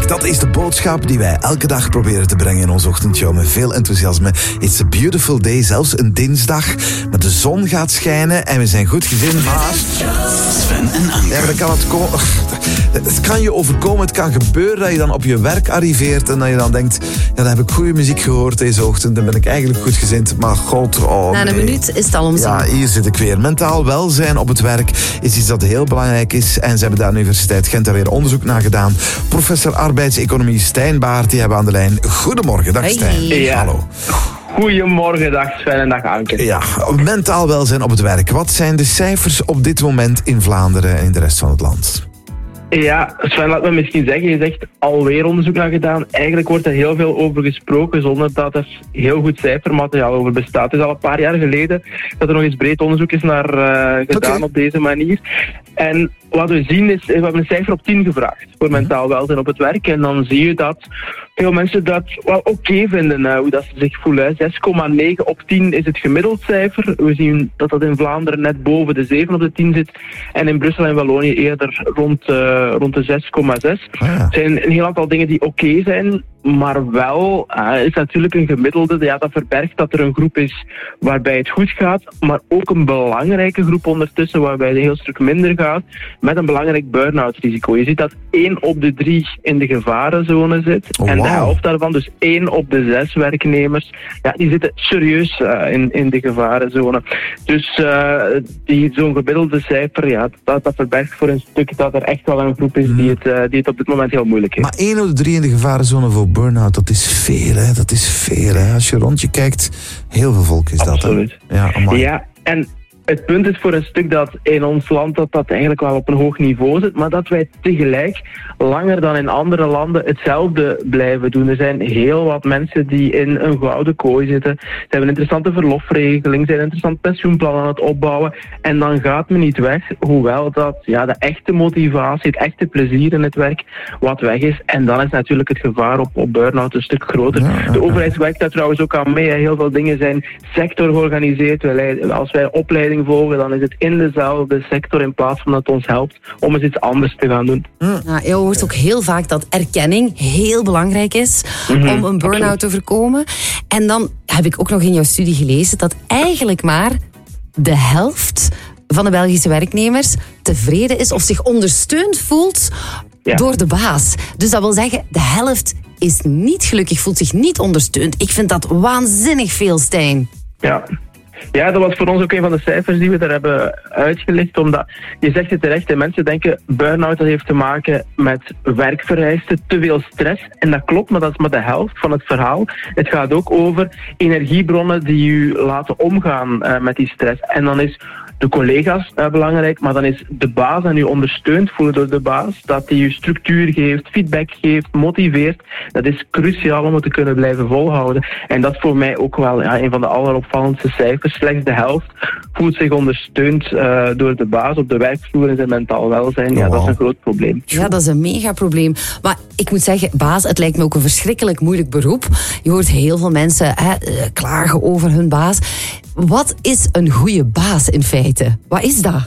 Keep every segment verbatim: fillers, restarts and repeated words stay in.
Dat is de boodschap die wij elke dag proberen te brengen in ons ochtendshow met veel enthousiasme. It's a beautiful day, zelfs een dinsdag. Maar de zon gaat schijnen en we zijn goed gezind, maar... Sven en Anke. Ja, maar dan kan het komen... Het kan je overkomen, het kan gebeuren dat je dan op je werk arriveert en dat je dan denkt, ja, dan heb ik goede muziek gehoord deze ochtend, dan ben ik eigenlijk goed gezind, maar god, oh Na een nee. minuut is het al om zo. Ja, hier zit ik weer. Mentaal welzijn op het werk is iets dat heel belangrijk is en ze hebben daar aan de Universiteit Gent daar weer onderzoek naar gedaan. Professor arbeidseconomie Stijn Baert, die hebben we aan de lijn. Goedemorgen, dag Hey. Stijn. Ja. Hallo. Goedemorgen, dag Sven en dag Anke. Ja, mentaal welzijn op het werk. Wat zijn de cijfers op dit moment in Vlaanderen en in de rest van het land? Ja, Sven, laat me misschien zeggen, je zegt alweer onderzoek naar gedaan. Eigenlijk wordt er heel veel over gesproken zonder dat er heel goed cijfermateriaal over bestaat. Het is al een paar jaar geleden dat er nog eens breed onderzoek is naar uh, gedaan Okay. op deze manier. En wat we zien is, we hebben een cijfer op tien gevraagd voor mentaal welzijn op het werk. En dan zie je dat veel mensen dat wel oké okay vinden, uh, hoe dat ze zich voelen. zes komma negen op tien is het gemiddeld cijfer. We zien dat dat in Vlaanderen net boven de zeven op de tien zit. En in Brussel en Wallonië eerder rond, uh, rond de zes komma zes. Ah, ja. Het zijn een heel aantal dingen die oké okay zijn, maar wel uh, is natuurlijk een gemiddelde. Ja, dat verbergt dat er een groep is waarbij het goed gaat, maar ook een belangrijke groep ondertussen waarbij het een heel stuk minder gaat, met een belangrijk burn-out risico. Je ziet dat één op de drie in de gevarenzone zit. Oh, en de wow. helft daarvan, dus één op de zes werknemers, ja, die zitten serieus uh, in, in de gevarenzone. Dus uh, die, zo'n gemiddelde cijfer, ja, dat, dat verbergt voor een stuk dat er echt wel een groep is die het, uh, die het op dit moment heel moeilijk heeft. Maar één op de drie in de gevarenzone voor burn-out, dat is veel, hè? Dat is veel, hè? Als je rond je kijkt, heel veel volk is dat, hè? Absoluut. Ja, amai. Ja, en het punt is voor een stuk dat in ons land dat dat eigenlijk wel op een hoog niveau zit, maar dat wij tegelijk langer dan in andere landen hetzelfde blijven doen. Er zijn heel wat mensen die in een gouden kooi zitten. Ze hebben een interessante verlofregeling, ze zijn een interessant pensioenplan aan het opbouwen en dan gaat men niet weg, hoewel dat ja, de echte motivatie, het echte plezier in het werk wat weg is. En dan is natuurlijk het gevaar op, op burn-out een stuk groter. Ja, ja, de overheid werkt daar trouwens ook aan mee. Heel veel dingen zijn sector georganiseerd. Als wij opleiding volgen, dan is het in dezelfde sector in plaats van dat het ons helpt om eens iets anders te gaan doen. Nou, je hoort ook heel vaak dat erkenning heel belangrijk is Mm-hmm. om een burn-out te voorkomen. En dan heb ik ook nog in jouw studie gelezen dat eigenlijk maar de helft van de Belgische werknemers tevreden is of zich ondersteund voelt Ja. door de baas. Dus dat wil zeggen, de helft is niet gelukkig, voelt zich niet ondersteund. Ik vind dat waanzinnig veel, Stijn. Ja. Ja, dat was voor ons ook een van de cijfers die we daar hebben uitgelicht. Omdat, je zegt het terecht, hè, mensen denken burn-out dat heeft te maken met werkvereisten, te veel stress. En dat klopt, maar dat is maar de helft van het verhaal. Het gaat ook over energiebronnen die u laten omgaan uh, met die stress. En dan is de collega's uh, belangrijk, maar dan is de baas en u ondersteund voelen door de baas, dat die u structuur geeft, feedback geeft, motiveert. Dat is cruciaal om het te kunnen blijven volhouden. En dat is voor mij ook wel ja, een van de alleropvallendste cijfers. Slechts de helft voelt zich ondersteund uh, door de baas op de werkvloer in zijn mentaal welzijn. Ja, Oh, dat is wow. een groot probleem. Ja, dat is een mega probleem. Maar ik moet zeggen, baas, het lijkt me ook een verschrikkelijk moeilijk beroep. Je hoort heel veel mensen hè, klagen over hun baas. Wat is een goede baas in feite? Wat is dat?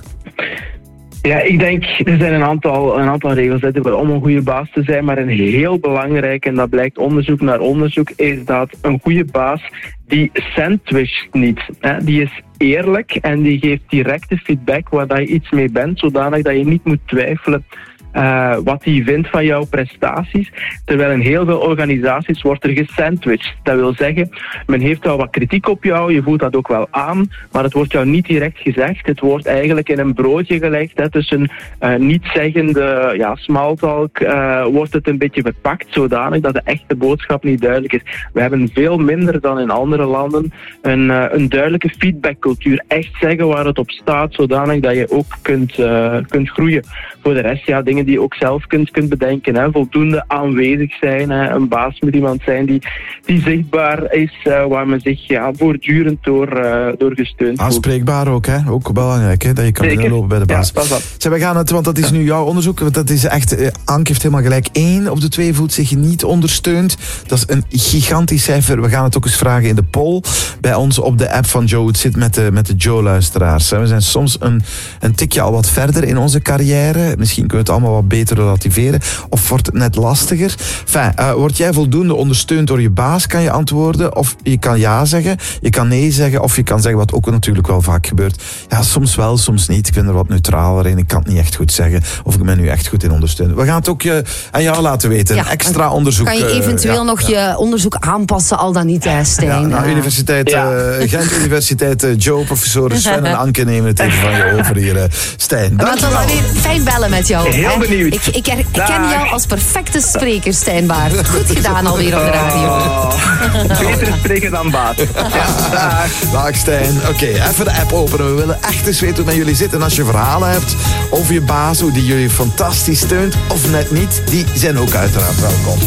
Ja, ik denk, er zijn een aantal, een aantal regels hè, om een goede baas te zijn, maar een heel belangrijk, en dat blijkt onderzoek naar onderzoek, is dat een goede baas, die sandwicht niet. Hè. Die is eerlijk en die geeft directe feedback waar dat je iets mee bent, zodanig dat je niet moet twijfelen Uh, wat hij vindt van jouw prestaties. Terwijl in heel veel organisaties wordt er gesandwiched. Dat wil zeggen, men heeft wel wat kritiek op jou, je voelt dat ook wel aan, maar het wordt jou niet direct gezegd. Het wordt eigenlijk in een broodje gelegd. Hè, tussen uh, niet-zeggende ja, smalltalk uh, wordt het een beetje verpakt, zodanig dat de echte boodschap niet duidelijk is. We hebben veel minder dan in andere landen een, uh, een duidelijke feedbackcultuur. Echt zeggen waar het op staat, zodanig dat je ook kunt, uh, kunt groeien. Voor de rest, ja, dingen die je ook zelf kunt, kunt bedenken. Hè. Voldoende aanwezig zijn. Hè. Een baas moet iemand zijn die, die zichtbaar is, uh, waar men zich ja, voortdurend door, uh, door gesteund voelt. Aanspreekbaar ook, hè? Ook belangrijk, hè? Dat je kan Zeker. lopen bij de baas. Ja, dat is dat. Zeg, we gaan het, want dat is nu jouw onderzoek. Want dat is echt, eh, Anke heeft helemaal gelijk. Eén op de twee voelt zich niet ondersteund. Dat is een gigantisch cijfer. We gaan het ook eens vragen in de poll bij ons op de app van Joe. Hoe het zit met de, met de Joe-luisteraars. We zijn soms een, een tikje al wat verder in onze carrière. Misschien kunnen we het allemaal wat beter relativeren? Of wordt het net lastiger? Enfin, uh, word jij voldoende ondersteund door je baas, kan je antwoorden. Of je kan ja zeggen, je kan nee zeggen. Of je kan zeggen, wat ook natuurlijk wel vaak gebeurt. Ja, soms wel, soms niet. Ik ben er wat neutraler in. Ik kan het niet echt goed zeggen of ik ben nu echt goed in ondersteunen. We gaan het ook uh, aan jou laten weten. Ja, extra onderzoek. Kan je eventueel uh, ja, nog ja. je onderzoek aanpassen, al dan niet, hè, Stijn? Ja, nou, universiteit, Ja. uh, Gent Universiteit, uh, Joe, professoren Sven en Anke nemen het even van je over hier. Uh, Stijn, Maar het was dankjewel. alweer fijn bellen met jou. Heel hè? benieuwd. Ik, ik, her- ik Dag. ken jou als perfecte spreker, Stijn Baert. Goed gedaan alweer op de radio. Oh, beter spreken dan baat. Ja, dag. Dag Stijn. Oké, even de app openen. We willen echt eens weten hoe het met jullie zit. En als je verhalen hebt over je baas, hoe die jullie fantastisch steunt, of net niet, die zijn ook uiteraard welkom.